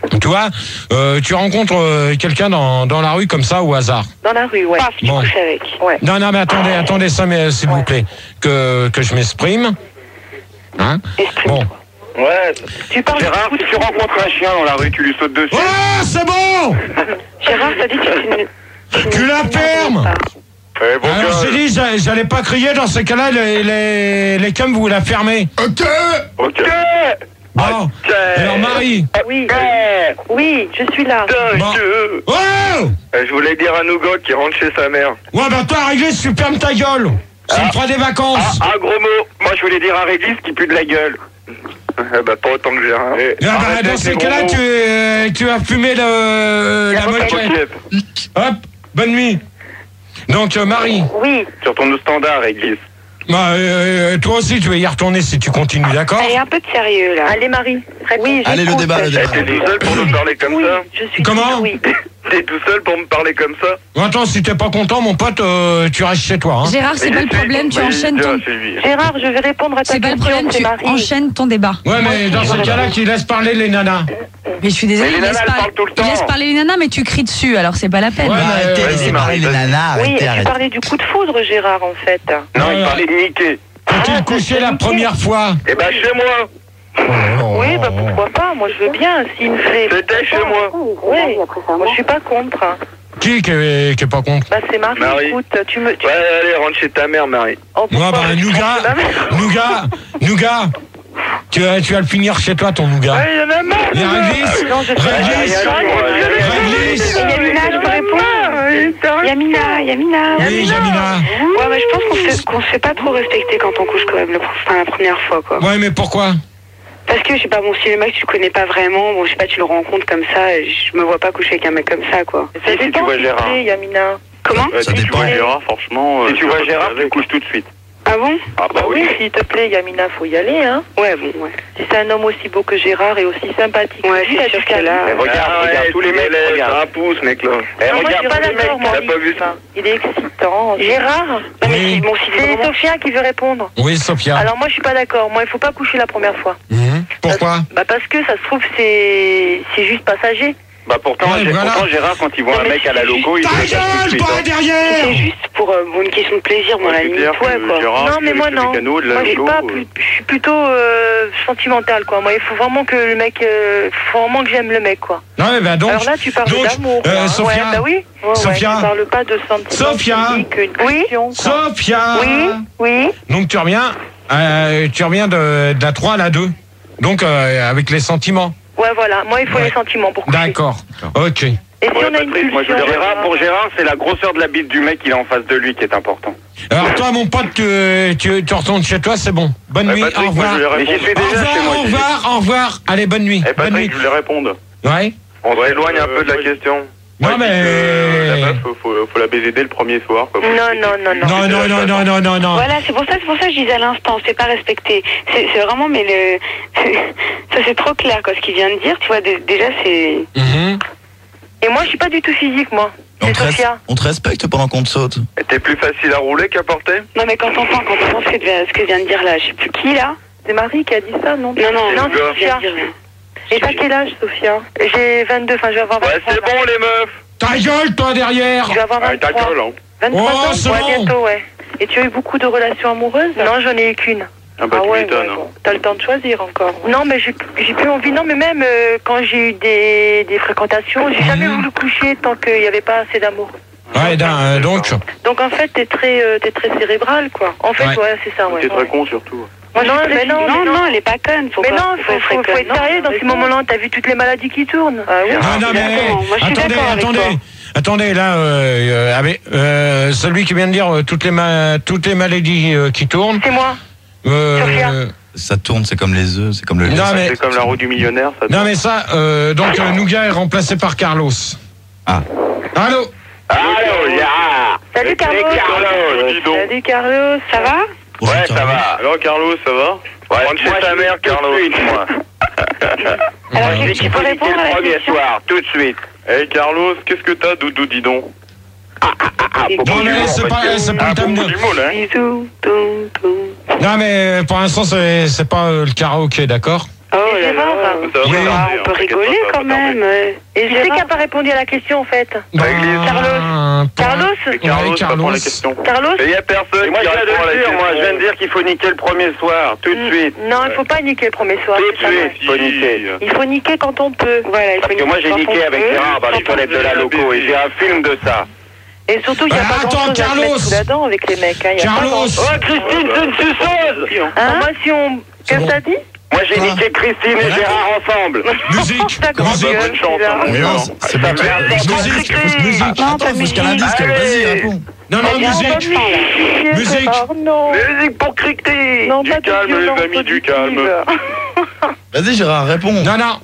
Tu vois, euh, tu rencontres euh, quelqu'un dans, dans la rue comme ça au hasard. Dans la rue, ouais. Paf, tu Bon. couches avec. Ouais. Non, non, mais attendez, attendez ça, mais s'il vous plaît, que, que je m'exprime. Hein? Bon. Ouais. Tu parles Gérard, du si coup tu de- rencontres un chien dans la rue, tu lui sautes dessus. Oh, c'est bon! Gérard, t'as dit que tu ne... Tu la fermes! Eh, bon, Alors, gars, j'ai dit, j'a- j'allais pas crier dans ce cas-là, les, les, les cums, vous la fermez. Ok. Ok. Bon. Ok. Alors, Marie. Oui, Eh, oui, je suis là. putain, Bon. je... Oh! Eh, je voulais dire à Nougat qui rentre chez sa mère. Ouais, bah, toi, Réglisse, tu fermes ta gueule. Ça me fera des vacances. Ah, un gros mot. Moi, je voulais dire à Réglisse qui pue de la gueule. Eh bah, pas autant que Gérard. Eh, Ah, bah, arrête dans avec ces les cas-là, gros tu, mots. euh, tu as fumé le, la moquette. Ok. Hop, bonne nuit. Donc, euh, Marie, Oui, Tu retournes au standard, Réglisse. bah, euh, toi aussi, tu vas y retourner si tu continues, d'accord? Allez, un peu de sérieux, là. allez Marie. Oui, Allez, le j'écoute. débat, le Eh, débat. t'es tout seul pour nous parler comme Oui, ça je suis Comment Oui. T'es tout seul pour me parler comme ça Attends, si t'es pas content, mon pote, euh, tu restes chez toi. Hein. Gérard, c'est Mais pas le je suis- problème, tu Oui, enchaînes déjà, ton... c'est lui. Gérard, je vais répondre à ta C'est pas le question, problème, c'est tu Marie. enchaînes ton débat. Ouais, mais dans ce cas-là, tu laisses parler les nanas. Mais je suis désolée, Mais les il laisse, nanas, elles par- parlent tout le il laisse temps. parler les nanas, mais tu cries dessus, alors c'est pas la peine. Ouais, Bah, mais, arrêtez, euh, laissez vas-y, parler les Marie, nanas, Oui, arrêtez, tu arrêtez. parlais du coup de foudre, Gérard, en fait. Non, il Ouais. parlait de Mickey. Quand il Ah, couchait c'est la nickel. première fois. Eh ben, chez moi. Oui, bah pourquoi pas, moi je veux bien, s'il me plaît. C'était chez moi. Oui, moi je suis pas contre. hein. Qui qui est, qui est pas contre? Bah c'est Marie, Marie. écoute, tu me... Tu... Ouais, allez, rentre chez ta mère, Marie. Oh, pourquoi Ouais, bah, je Nougat, rentre chez ma mère Nougat, Nougat, tu vas, tu vas le finir chez toi, ton Nougat. Ouais, il y en a marre. Il y a Réglisse, Non, je sais Réglisse, pas. Réglisse. Yamina, je peux répondre Yamina, Yamina. Oui, Jamina. Ouais, mais je pense qu'on se, qu'on se fait pas trop respecter quand on couche quand même, le, enfin, la première fois, quoi. Ouais, mais pourquoi? Parce que, je sais pas, bon, si le mec, tu le connais pas vraiment, bon, je sais pas, tu le rencontres comme ça, je me vois pas coucher avec un mec comme ça, quoi. Ça Si, si dépend tu vois s'il te Gérard. plaît, Yamina. Comment Ouais, Ça si tu dépend. vois Gérard, franchement. Si tu vois Gérard, tu couches tout de suite. Ah bon? Ah Bah oui, s'il te plaît, Yamina, faut y aller, hein. Ouais, bon, ouais. Si c'est un homme aussi beau que Gérard et aussi sympathique. Ouais, que lui, c'est t'as sûr jusqu'à que là- lui. Eh, regarde, Ah, regarde, ouais, tous les tu mecs, l'élèves, regarde. un pouce, mec, là. Eh, Non, moi, je suis regarde pas tous les d'accord, mecs, moi. t'as pas vu ça? Il est excitant. Gérard? Non, mais Oui. si, bon, si C'est vraiment... Sophia qui veut répondre. Oui, Sophia. Alors moi, je suis pas d'accord. Moi, il faut pas coucher la première fois. Mhm. Pourquoi? Bah parce que ça se trouve, c'est c'est juste passager. Bah pourtant, Ouais, Gé- voilà. pourtant, Gérard, quand il voit Non, un mais mec à la c'est loco, il Ta le cache tout de gueule, suite. toi, hein. C'est derrière! juste pour, euh, pour une question de plaisir, moi, à la c'est limite. clair Ouais, que quoi. Gérard, Non, mais c'est moi le non. mécano de la Moi, je suis loco, pas, euh. plus- je suis plutôt euh, sentimentale, quoi. Moi, il faut vraiment que le mec, euh, faut vraiment que j'aime le mec, quoi. Non, mais bah donc. Alors là, tu parles donc, d'amour. euh, là. Sophia. Ouais, bah oui. Ouais, ouais, Sophia. tu parles pas de sentiments. Sophia. physiques, une Oui. passion, quoi. Sophia! Oui, oui. Donc tu reviens, euh, tu reviens de, de la trois à la deux. Donc euh, avec les sentiments. Ouais, voilà. Moi, il faut Ouais. les sentiments pour coucher. D'accord. Ok. Et si Ouais, on a une Patrick, moi, je pulsion veux dire, Gérard, pour Gérard, c'est la grosseur de la bite du mec qu'il a en face de lui qui est important. Alors toi, mon pote, tu, tu, tu retournes chez toi, c'est bon. Bonne Eh, nuit, Patrick, au moi, revoir. je voulais Mais j'y répondre. suis Au déjà chez moi. revoir, au revoir, au revoir. Allez, bonne nuit. Eh, bonne nuit. Patrick, je voulais répondre. Ouais. On s'éloigne un peu de la Euh, question. Non, Moi, je dis que La mais. meuf, faut, faut, faut la baiser dès le premier soir. Quoi. Faut Non, expliquer. non, non, non. Non, non, non, non, non, non, non. Voilà, c'est pour ça, c'est pour ça que je disais à l'instant, c'est pas respecté. C'est c'est vraiment, mais le, ça c'est trop clair, quoi, ce qu'il vient de dire, tu vois, dé- déjà c'est... Mhm. Et moi, je suis pas du tout physique, moi. On C'est te, res- Sophia. on te respecte pendant qu'on te saute. T'es plus facile à rouler qu'à porter. Non mais quand on entend, quand on pense ce que, devait- ce que vient de dire là, je sais plus qui là. C'est Marie qui a dit ça, non? Non, non, non, le gars. c'est Sophia. Et t'as quel âge, Sophia? J'ai vingt-deux, enfin, je vais avoir Ouais, vingt-trois. c'est bon, les meufs. Ta gueule, toi, derrière. Je vais avoir Ah, ta vingt-trois. gueule, hein. vingt-trois Oh, ans? c'est Ouais, bon. bientôt, ouais. Et tu as eu beaucoup de relations amoureuses? Non, j'en ai eu qu'une. Ah, bah, Ah tu ouais, m'étonnes. ouais, hein. bon. T'as le temps de choisir encore. Non, mais j'ai j'ai plus envie. Non, mais même euh, quand j'ai eu des, des fréquentations, j'ai jamais Mhm. voulu coucher tant qu'il n'y avait pas assez d'amour. Ouais, d'un- euh, donc. Donc en fait, t'es très, euh, t'es très cérébral, quoi. En fait, Ouais. ouais, c'est ça, ouais. T'es très Ouais. con, surtout. Moi, non, mais non, non, mais non, elle est pas conne. Faut Mais pas- non, faut, faut, faut être sérieux dans ces moments-là. T'as vu toutes les maladies qui tournent. Ah oui. Non, non, mais. Exactement. Moi, je suis Attendez, d'accord avec attendez. toi. Attendez, là, euh, euh, avec, euh, celui qui vient de dire euh, toutes, les ma- toutes les maladies euh, qui tournent. C'est moi. Euh, Sophia. Ça tourne, c'est comme les œufs, c'est comme le lait. Non, mais- C'est comme la roue du millionnaire. Ça Non mais ça, euh, donc euh, Nougat est remplacé par Carlos. Ah. Allô. Allô, ya. Salut, Carlos. Carlos, dis donc. Salut, Carlos. Ça va? Bonjour, Ouais, ça Carlos. va. Alors, Carlos, ça va? Ouais, Rentre chez moi, ta je mère, dis tout de Carlos. suite, moi. Alors, Ouais. tu- tu peux répondre à la le premier question? soir, tout de suite. Eh, Carlos, qu'est-ce que t'as, Doudou, dis donc? Ah, faut Non pas mais du c'est mot, pas, parce que- c'est pas Ah, le thème beaucoup de... du mot, là, hein? Bisous, tout, tout. Non mais pour l'instant c'est c'est pas euh, le karaoké, d'accord? Oh Et là Gérard, là. Ça va Oui. pas tarder, Ah, hein, on peut t'inquiète rigoler pas, ça va quand pas tarder. même. euh. Et je sais qui n'a pas répondu à la question en fait. Bah, Carlos. pour- Carlos Et Carlos, Ouais, ça prend la Carlos. question. Carlos Il y a personne Et moi, qui je viens répond à de la le dire, question. moi, je viens de dire qu'il faut niquer le premier soir, tout de suite. Non, il faut pas niquer le premier soir. Tout c'est de pas suite, vrai. il faut niquer. Il faut niquer quand on peut. Voilà, il faut Parce que moi, j'ai niqué avec Gérard dans les toilettes de la loco et j'ai un film de ça. Et surtout, il n'y a Bah, pas attends, grand chose à se Carlos. mettre sous la dent avec les mecs. Hein. Il y a pas Carlos. grand- Oh, Christine, c'est une suceuse! Hein moi, si on... Qu'est-ce que bon. t'as dit Moi, j'ai Quoi niqué Christine et Gérard ensemble. Musique. D'accord, Musique. gueule, bonne chance, celui-là. hein. Mais non, c'est- c'est bon. Musique. Musique. Non, Attends, pas faut jusqu'à un disque. Allez. Vas-y, réponds. Non, non, musique. Musique. Gérard, non. Musique pour Cricti! Non, Du pas de calme, les violence amis, du positive. calme. Vas-y, Gérard, réponds. Non, non.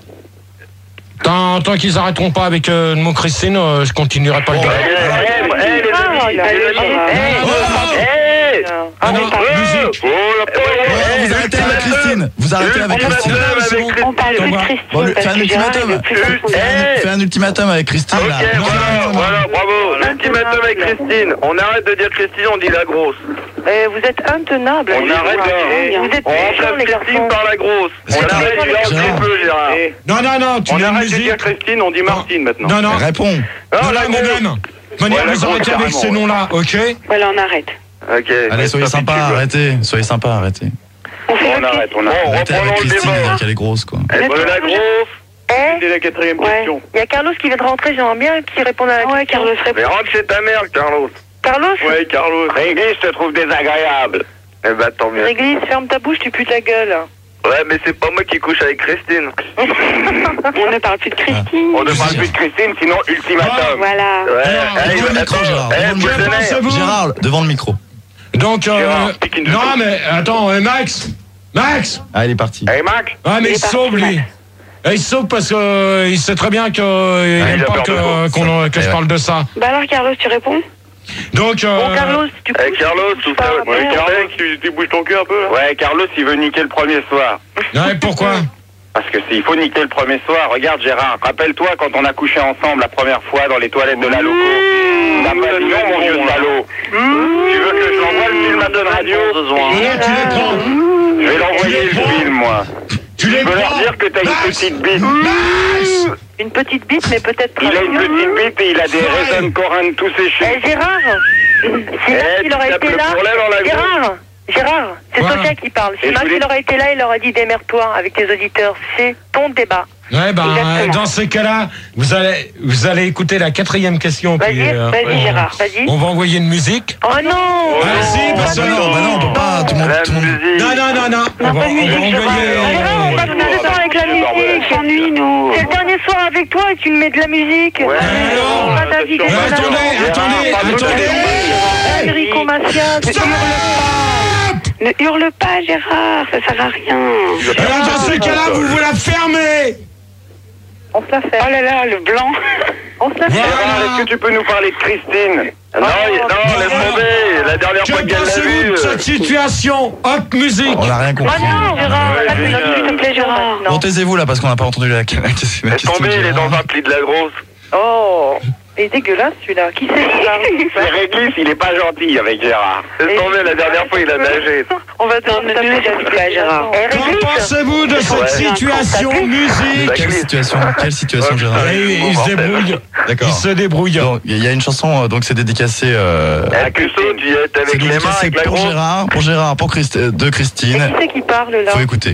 Tant, tant qu'ils arrêteront pas avec euh, le mot Christine, euh, je continuerai pas le Bon, gars. Eh, eh, les Ah, amis, là, les là, amis. là. Eh, Oh, eh, Ah non, musique. Oh, la Ouais, pauvre. vous arrêtez avec Christine. Vous arrêtez avec Christine. On parle plus de Christine Bon, le- parce fais un que Gérard, il ultimatum. veut plus qu'on Fais un, Eh. fais un ultimatum avec Christine, là. Ok, Non, voilà, non, non, non. voilà, bravo. L'ultimatum avec Christine. On arrête de dire Christine, on dit la grosse. Eh, vous êtes intenable. On arrête de... Vous êtes On méchants, les remplace Christine garçons. par la grosse. Est-ce On que arrête t'as- de dire un Gérard. petit peu, Gérard. Non, non, non, tu On mets arrête de musique. dire Christine, on dit Martine maintenant. Non, non. Réponds. Non, Non, la non, mais grosse. même. Manière, Ouais, la vous grosse, arrêtez avec carrément, ces ouais. noms-là, ok? Voilà, on arrête. Ok. Allez, soyez sympa, arrêtez. Soyez sympa, arrêtez. On fait On le arrête, on arrête. Bon, Arrêtez avec reprenons le Christine, débat. là, qu'elle est grosse, quoi. Eh, de la grosse. Eh, C'est la quatrième Ouais. question. il y a Carlos qui vient de rentrer, j'aimerais bien qu'il réponde à la Ouais, question. Carlos Mais répond. rentre chez ta mère, Carlos. Carlos Ouais, Carlos. Réglis, je te trouve désagréable. Eh ben, tant mieux. Réglisse, ferme ta bouche, tu pues ta gueule. Ouais, mais c'est pas moi qui couche avec Christine. On ne parle plus de Christine. On ne parle plus de Christine, sinon ultimatum. Voilà. Ouais, Alors, allez, devant le micro, attends, Gérard, eh, devant le vous micro. tenez. Pensez-vous Gérard, devant le micro. Donc, euh, Gérard, pique une non, seconde. mais attends, euh, Max, Max. Ah, il est parti. Hey, Mac. Ah, mais Il il est se parti, sauve lui. Max. Et il se sauve parce que euh, il sait très bien que euh, il Ah, il aime a pas peur de que, vous. qu'on- que je Ouais. parle de ça. Bah alors, Carlos, tu réponds? Donc, euh, Bon, Carlos, tu Eh, couches, Carlos, tu tout couches ça. pas, Ouais, merde. Carlos, tu, tu bouges ton cul un peu là. Ouais, Carlos, il veut niquer le premier soir. ouais, pourquoi? Parce que s'il faut niquer le premier soir, regarde Gérard, rappelle-toi quand on a couché ensemble la première fois dans les toilettes de la loco. Ça m'a dit non, mon vieux salaud. Tu veux que je l'envoie le film à Sun Radio? Là, tu les prends. Je vais l'envoyer Tu les le prends. film, moi. Tu les Je peux leur prends. dire que t'as une Max, petite bite. Max. Une petite bite, mais peut-être Il a une travailler. petite bite et il a des Ouais. raisins de corin tous ses Eh, cheveux. Gérard Si Eh, Max, tu il aurait tapes été le là... bourrelet dans la Gérard Gérard, c'est Voilà. Sophia qui parle. Si Et Max, je voulais- il aurait été là, il aurait dit démerde-toi avec tes auditeurs. C'est ton débat. Ouais, ben, Exactement. dans ces cas-là, vous allez, vous allez écouter la quatrième question. Vas-y, puis, euh, vas-y, on- Gérard, vas-y. On va envoyer une musique. Oh non Ah, si, parce que Bah non, bah non, on peut pas. Tout le monde. La Tout le monde... musique. Non, non, non, non. On va, on va envoyer. Gérard, on passe plus de temps avec la musique. On s'ennuie, nous. C'est le dernier soir avec toi et tu me mets de la musique. Ouais, alors Pas d'avis, Mais des attendez, bonheurs. attendez, Gérard, attendez. Enrico Macias. Ne hurle pas, Gérard, ça sert à rien. Alors, dans ces cas-là, vous vous la fermez. On se la fait. Oh là là, le blanc. On se la fait. Gérard, Voilà. est-ce que tu peux nous parler de Christine? Non, il- non, laisse tomber. La dernière fois Que qu'elle l'a pensez-vous vue. de cette situation? Hop, musique. On n'a rien Oh compris. non, Gérard, Ouais, pas de génial. musique, s'il te plaît, Gérard. Bon, Non. taisez-vous là parce qu'on n'a pas entendu la, la, la, la question. Laisse tomber, de il est Gérard. dans un pli de la grosse. Oh, il est dégueulasse celui-là. Qui c'est celui-là C'est Réglisse, il est pas gentil avec Gérard. Laisse tomber, la dernière fois, il a nagé. On va te Non, ne nous laisse pas, Gérard. Eh, Qu'en Réglisse, pensez-vous de cette Ouais. situation musique? Quelle situation, quelle situation, Ouais, Gérard? putain. Et il se débrouille. Il D'accord. se débrouille. Donc, il y a une chanson, euh, donc c'est dédicacé. Euh, À Cusseau, tu y es c'est avec les mains, dédicacé avec la pour grosse. Gérard, pour Gérard, pour Christ- euh, de et Christine. qui c'est qui parle là Faut écouter.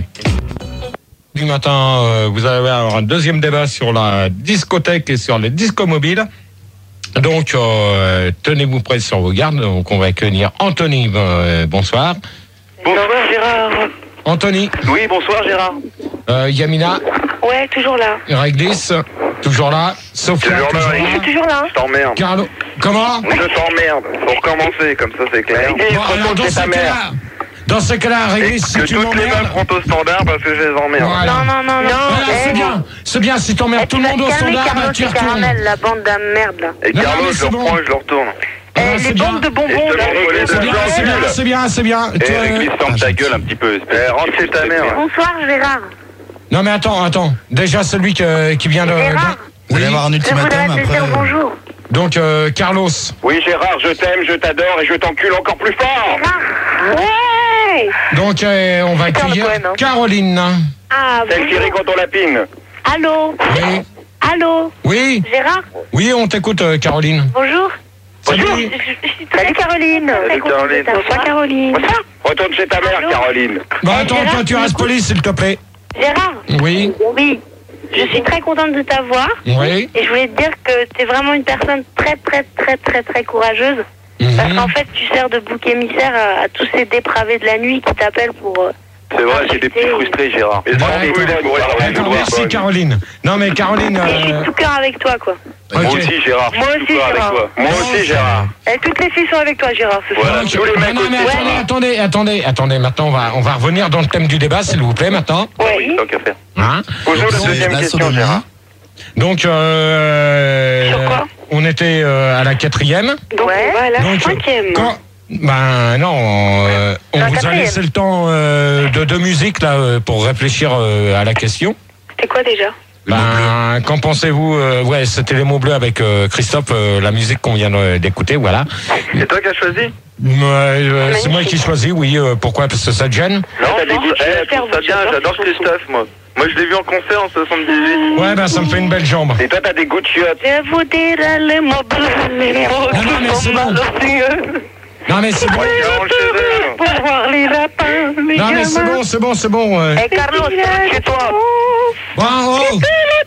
Du matin, euh, vous allez avoir un deuxième débat sur la discothèque et sur les discos mobiles. Donc, euh, tenez-vous prêts sur vos gardes. Donc, on va accueillir Anthony. Euh, bonsoir. Bonsoir, Gérard. Anthony, Oui, bonsoir, Gérard. euh, Yamina, Ouais, toujours là. Réglisse, toujours là. Sophia, Toujours là, toujours oui. là. C'est toujours là. Je t'emmerde. Carlo, comment? Je t'emmerde. Faut recommencer, comme ça, c'est clair. Bon, alors, dans c'est ce ta mère. cas-là, dans ce cas-là, Réglisse, si Que tu toutes les m'emmerdes. meufs rentrent au standard parce que je les emmerde. Voilà. Non, non, non, non. Voilà, c'est bien, c'est bien. Si t'emmerdes tout le monde au standard, bah, tu y retournes. la bande de merde là. Et Non, Carlos, mais je c'est le bon. reprends et je le retourne. Voilà, Eh, c'est les bien. bandes de Et bonbons je te là. montre les C'est bien, deux c'est bien, engueules. c'est bien, c'est bien. Et Toi, Réglisse, ferme Ah, ta gentil. gueule un petit peu. Eh, rentre chez ta mère. Bonsoir Gérard. Non mais attends, attends. Déjà celui que- qui vient de... Gérard, Vous allez avoir un je voudrais ultimatum te après. dire bonjour. Donc euh, Carlos. Oui, Gérard, je t'aime, je t'adore et je t'encule encore plus fort. Ouais. Donc euh, on va Super le accueillir poème, hein. Caroline. Ah, Celle qui rit quand on lapine. Allô. Oui. Allô. Oui. Gérard. Oui, on t'écoute, euh, Caroline. Bonjour. Bonjour. Je, je, je suis très Salut Caroline. Salut Caroline. Bonsoir Caroline. Retourne chez ta mère, Allô. Caroline. Bon, attends, Gérard, toi, tu tu restes poli, s'il te plaît. Gérard. Oui. Oui. Je suis très contente de t'avoir. Oui. Et je voulais te dire que tu es vraiment une personne très très très très très courageuse. Mhm. Parce qu'en fait, tu sers de bouc émissaire à, à tous ces dépravés de la nuit qui t'appellent pour... euh, C'est vrai, j'ai des petits frustrés, Gérard. Et D'accord. D'accord, Merci, Caroline. Non, mais Caroline... Et je suis euh, de tout cœur avec toi, quoi. ok. Moi aussi, Gérard. Moi je suis aussi, tout avec Gérard. toi. Moi aussi, Gérard. Et toutes les filles sont avec toi, Gérard, ce soir. Voilà, Ok. tous les mecs Non, non, mais aussi. attendez, attendez, attendez, attendez. Maintenant, on va, on va revenir dans le thème du débat, s'il vous plaît, maintenant. Oui, tant qu'à faire. Hein Pose-nous la C'est deuxième la question, sodomie. Gérard. Donc, euh, Sur quoi on était euh, à la quatrième. Donc Ouais. on va à la Donc, cinquième. quand- Ben non, euh, on La vous a quatrième. laissé le temps euh, de, de musique là euh, pour réfléchir euh, à la question. C'était quoi déjà? Ben, qu'en pensez-vous euh, Ouais, c'était les mots bleus avec euh, Christophe, euh, la musique qu'on vient de- d'écouter, voilà. C'est toi qui as choisi? Euh, euh, c'est moi qui choisis, oui. euh, pourquoi? Parce que ça te gêne? Non, t'as des non, goûts. je vais Eh, faire trouve ça vous, bien, j'adore j'adore ces Christophe, moi. Moi, je l'ai vu en concert en soixante-dix-huit. Ouais, ben ça me fait une belle jambe. Et toi, t'as des goûts de chiottes. Je vous dirai les mots bleus, les mots Non, non, mais qui c'est sont bon. malicieux. Non mais c'est bon. Caroline Cheveux. Pour voir les lapins, les Non mais c'est gamins. bon, c'est bon, c'est bon. euh. Eh Carlos, chez toi. Oh, oh, oh,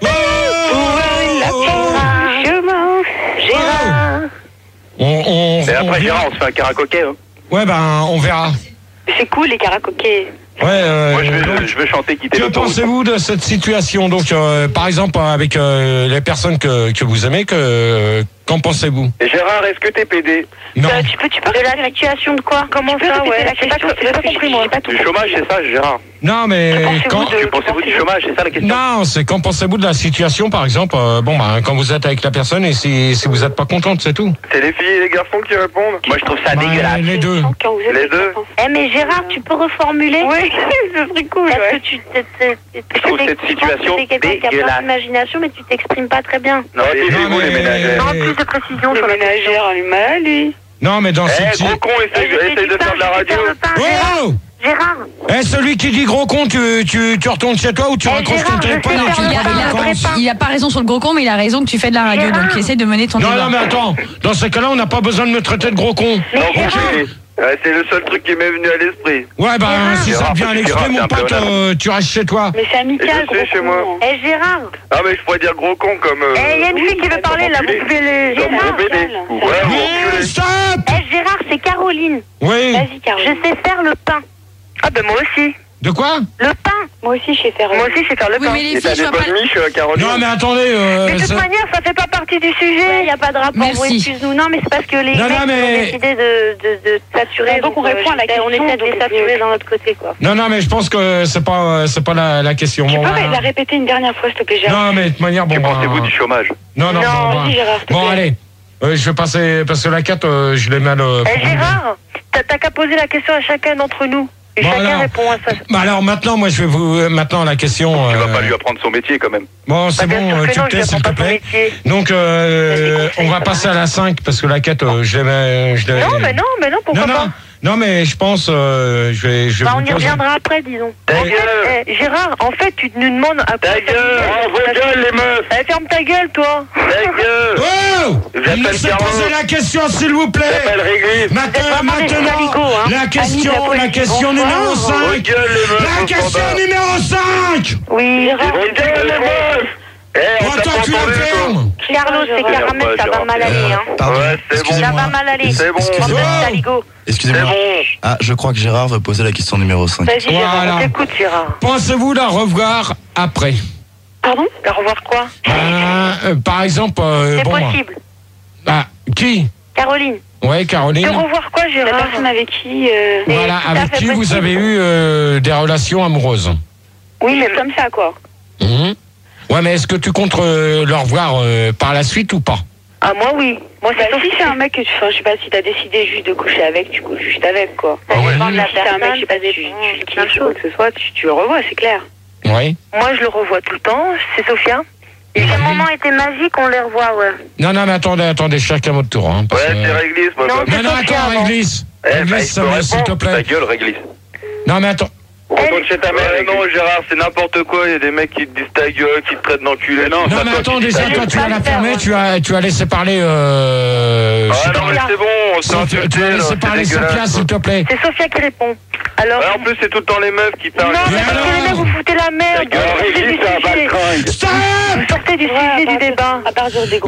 oh, oh. Chemin, Gérard. On, on, Et on après, vient- Gérard, on se fait un karaoké. Hein. Ouais, ben on verra. C'est cool les karaokés. Ouais. Euh, Moi, je veux, donc, je veux chanter quitter que l'autoroute. pensez-vous de cette situation? Donc, euh, par exemple, avec euh, les personnes que, que vous aimez, que euh, qu'en pensez-vous? Et Gérard, est-ce que t'es pédé? Non. Euh, tu peux, tu peux De la situation de quoi? Comment tu peux ça, répéter ouais? la J'ai pas, question, j'ai pas parce que compris, j'ai- moi. j'ai pas tout Du compris. chômage, c'est ça, Gérard? Non, mais pensez-vous quand. de- Que pensez-vous du chômage? C'est ça la question? Non, c'est qu'en pensez-vous de la situation, par exemple, euh, bon, bah, quand vous êtes avec la personne et si, si vous n'êtes pas contente, c'est tout. C'est les filles et les garçons qui répondent? Moi, je trouve ça Bah, dégueulasse. les deux. Quand vous êtes Les avec deux. l'enfant. Eh mais Gérard, tu peux reformuler? Oui, ce serait cool, Parce ouais. que tu t'es- t'es- t'es- Je trouve t'es- cette je pense situation que t'es quelqu'un qui a dégueulasse. plein d'imagination, mais tu t'exprimes pas très bien. Non, mais Non, vous, les mais- ménagères. Non, plus de précision Le sur la ménagère allumé, lui. Non, mais dans Eh, cette. gros con, essaye, Eh, je t'ai essaye dit de pas, faire de la je vais radio. faire le pain, Gérard. Oh Gérard, Eh, celui qui dit gros con, tu, tu, tu retournes chez toi ou tu Eh, raccroches ton Gérard, je téléphone sais et faire tu Il le a, prends pain. des il a- vacances? il a pas raison sur le gros con, mais il a raison que tu fais de la radio, Gérard. donc essaie de mener ton Non, débat. non, mais attends, dans ces cas-là, on n'a pas besoin de me traiter de gros con. Non, Mais bon, Gérard. c'est- Ouais, c'est le seul truc qui m'est venu à l'esprit. Ouais, bah, Gérard. si ça Gérard, te vient à Gérard, l'esprit, c'est mon un peu pote, honnête. euh, tu restes chez toi. Mais c'est amical, Et je suis gros chez moi. con. Eh Gérard, Ah, mais je pourrais dire gros con comme. euh, eh, il y a une fille qui veut parler là, vous pouvez le... Comme Gérard, gros pédé. ça, Ouais, ça. bon, Mais enculé. stop. eh Gérard, c'est Caroline. Oui. Vas-y, Je Caroline. sais faire le pain. Ah ben moi aussi. De quoi? Le pain. Moi aussi, je sais faire. Moi aussi, je sais faire le Oui, pain. mais les Et t'as filles, je des vois pas. bonnes miches, euh, Caroline? Non, mais attendez. euh, Mais de toute ça- manière, ça fait pas partie du sujet. Il n'y a pas de rapport. Merci. Bon, excuse-nous. Non, mais c'est parce que les Non, mecs non, mais- ont décidé de, de, de saturer. Donc, on répond à la j'essaie- question, On essaie de les donc, saturer euh, dans notre côté, quoi. Non, non, mais je pense que c'est pas, euh, c'est pas la, la question. Tu Bon, peux bah, la répéter une dernière fois, s'il te plaît, Gérard? non, mais de toute manière, bon. Que bah, pensez-vous du chômage? Non, non, Non, bon, bah, vas-y, Gérard, s'il te bon, plaît. allez. Euh, je vais passer, parce que la carte, euh, je l'ai mal. euh, Eh formulée. Gérard, t'as t'as qu'à poser la question à chacun d'entre nous. Et Bon, chacun alors. répond à ça. Bah alors maintenant, moi, je vais vous. euh, Maintenant, la question. Tu vas euh, pas lui apprendre son métier quand même. Bon, c'est Bah, bien bon, sûr euh, que tu non, te je tais, lui s'il te apprends pas son plaît. métier. Donc, euh, Vas-y, conseille, on va ça passer va. à la cinq, parce que la quatre, euh, je l'ai. Je l'ai- Non, mais non, mais non, pourquoi non, pas non, non, mais je pense, euh, je vais. Je vais Bah, vous on y poser- reviendra après, disons. Ta En gueule. fait, eh, Gérard, en fait, tu nous demandes à Ta gueule! Oh, vos gueules, les meufs! Eh, ferme ta gueule, toi. Ta gueule! Oh J'appelle Laissez Caro. poser la question, s'il vous plaît. J'appelle Réglisse! Maintenant, vraiment des maintenant, saligots, hein. la question, Amis de la la question police. numéro Bonsoir. Vos cinq. gueules, les meufs! La au question standard. numéro cinq. Oui, Gérard. Vos gueules, les meufs! Eh, on t'a Attends, pas tu la entendu, toi. fermes. Carlos et Gérard. Caramel, ça va mal aller, hein. Pardon, Ouais, c'est bon. Ça excusez-moi. va mal aller. C'est bon. Bande de Excusez-moi. saligots. C'est Excusez-moi. bon! Ah, je crois que Gérard veut poser la question numéro cinq. Vas-y, Gérard, Voilà. on t'écoute, Gérard. Pensez-vous la revoir après? Pardon? Au revoir quoi? Euh, euh, Par exemple, euh, C'est bon, possible. bah, qui? Caroline. Ouais, De Caroline. revoir quoi, La Gérard? personne avec qui... euh, C'est Voilà, tout à avec fait qui vous possible. avez eu euh, des relations amoureuses. Oui, mais Comme ça, quoi. Mhm. Ouais, mais est-ce que tu comptes euh, le revoir euh, par la suite ou pas? Ah, moi, oui. Moi, Bah, c'est si c'est un mec que tu... Enfin, je sais pas, si t'as décidé juste de coucher avec, tu couches juste avec, quoi. Ça dépend de la Si c'est un mec, je sais pas, personne, tu, ça tu le dépend de plein de kiffes ou quoi choses. que ce soit, tu, tu le revois, c'est clair. Oui. Moi, je le revois tout le temps. C'est Sophia. Et les moments étaient magiques, on les revoit, ouais. Non, non, mais attendez, attendez, chacun votre tour. Hein, parce Ouais, que- c'est Réglisse, moi. Non, bah, Non, non, Sophia, attends, avant. Réglisse. Eh, bah, Réglisse, il peut euh, s'il te répondre. Ta plaît. gueule, Réglisse. Non, mais attends. Retourne chez ta mère. Ouais, non, Gérard, c'est n'importe quoi. Il y a des mecs qui te disent ta gueule, qui te traitent d'enculé. Non, Non, mais attends, déjà, toi, tu as la fermée, tu as, tu as laissé parler, euh... Ah non, mais c'est bon, on s'est Tu, insulté, tu as là, laissé c'est parler Sophia, dégueulasse. s'il te plaît. C'est Sophia qui répond. Alors. Ouais, en plus, c'est tout le temps les meufs qui parlent. Non, mais parce que les mecs, vous foutez la merde. Ta gueule, Vous sortez du Régis, c'est un sujet. baltringue. Stop! Vous sortez du sujet du débat. À partir des